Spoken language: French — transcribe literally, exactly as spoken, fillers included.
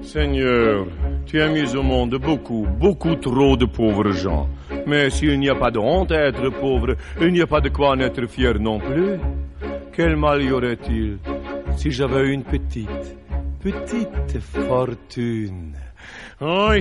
Seigneur, tu as mis au monde beaucoup, beaucoup trop de pauvres gens. Mais s'il n'y a pas de honte à être pauvre, il n'y a pas de quoi en être fier non plus. Quel mal y aurait-il si j'avais une petite, petite fortune? Oh,